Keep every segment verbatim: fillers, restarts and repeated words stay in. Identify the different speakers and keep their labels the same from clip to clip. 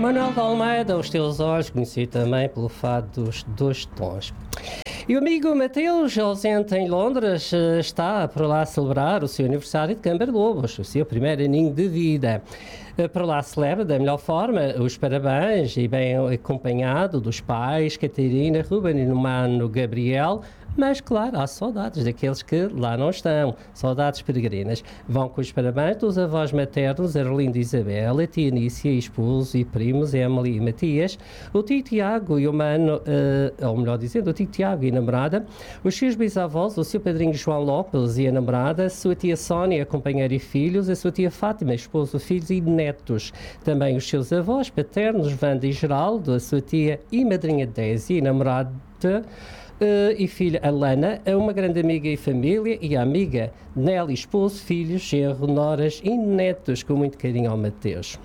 Speaker 1: Manuel de Almeida, Os Teus Olhos, conhecido também pelo fado dos dois tons. E o amigo Mateus, ausente em Londres, está por lá a celebrar o seu aniversário de Câmara Lobos, o seu primeiro aninho de vida. Por lá celebra da melhor forma os parabéns e bem acompanhado dos pais, Catarina, Ruben e Mano Gabriel, mas claro, há saudades daqueles que lá não estão, saudades peregrinas. Vão com os parabéns dos avós maternos, Arlindo e Isabel, a tia Nícia, esposo e primos, Emily e Matias, o tio Tiago e o Mano, uh, ou melhor dizendo, o tio Tiago e a namorada, os seus bisavós, o seu padrinho João Lopes e a namorada, a sua tia Sónia, companheira e filhos, a sua tia Fátima, esposo, filhos e netos. Também os seus avós paternos, Wanda e Geraldo, a sua tia e madrinha Désia e namorada, Uh, e filha Alana, a uma grande amiga e família, e a amiga Nelly, esposo, filhos, genro, noras e netos, com muito carinho ao Mateus.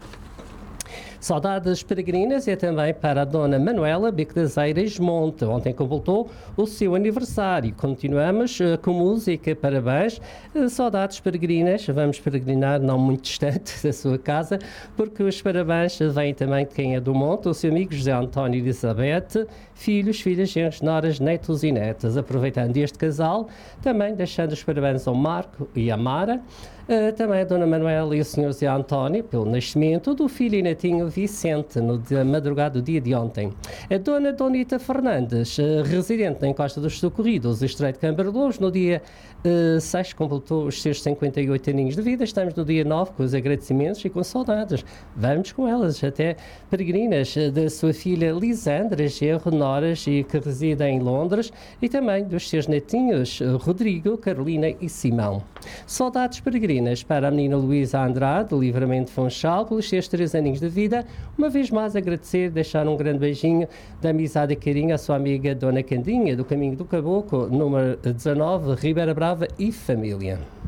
Speaker 1: Saudades peregrinas é também para a dona Manuela Bico das Eiras Monte. Ontem completou o seu aniversário. Continuamos uh, com música, parabéns. Uh, saudades peregrinas, vamos peregrinar não muito distante da sua casa, porque os parabéns vêm também de quem é do Monte, o seu amigo José António e Elizabeth, filhos, filhas, genros, noras, netos e netas. Aproveitando este casal, também deixando os parabéns ao Marco e à Mara, uh, também a dona Manuela e o senhor José António, pelo nascimento do filho e netinho Vicente, no dia, madrugada do dia de ontem. A dona Donita Fernandes, uh, residente na Encosta dos Socorridos, Estreito de Câmara de Lobos, no dia uh, seis completou os seus cinquenta e oito aninhos de vida. Estamos no dia nove com os agradecimentos e com saudades. Vamos com elas, até peregrinas, uh, da sua filha Lisandra, genro, noras e que reside em Londres, e também dos seus netinhos uh, Rodrigo, Carolina e Simão. Saudades peregrinas para a menina Luísa Andrade, do Livramento Funchal, pelos seus três aninhos de vida. Uma vez mais agradecer, deixar um grande beijinho de amizade e carinho à sua amiga Dona Candinha, do Caminho do Caboclo, número dezanove, Ribeira Brava e família.